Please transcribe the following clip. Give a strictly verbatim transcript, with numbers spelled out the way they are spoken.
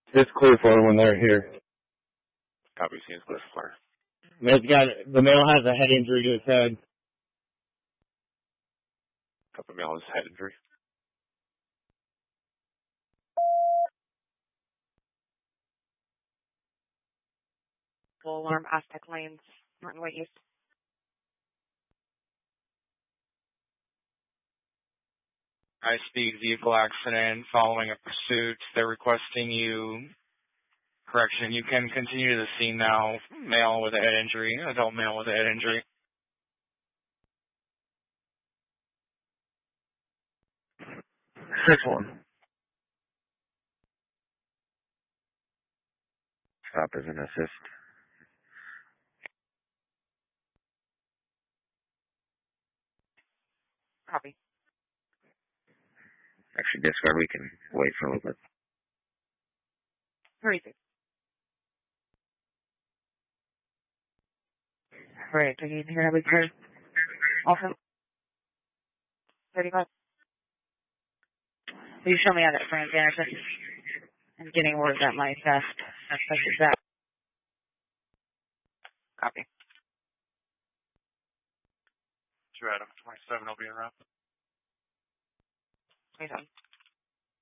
It's clear for them when they're here. Copy, seems clear for. It's got, the male has a head injury to his head. Copy, male has head injury. Full alarm, Aztec Lanes, Martin White East. I speak vehicle accident following a pursuit. They're requesting you, correction, you can continue to the scene now. Male with a head injury, adult male with a head injury. six one. Stop as an assist. Copy. Actually, discard, we can wait for a little bit. Very good. Alright, I need to hear how we go. Also, thirty-five. Will you show me how that Franz Anderson? I'm getting word that my vest, such as that. Copy. Two Adam, twenty-seven will be around. twenty-seven.